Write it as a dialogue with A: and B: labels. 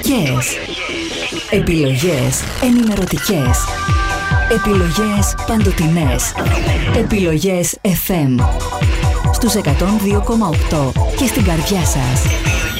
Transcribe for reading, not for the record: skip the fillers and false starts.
A: Επιλογές ενημερωτικές. Επιλογές παντοτινές. Επιλογές FM. Στους 102,8 και στην καρδιά σας.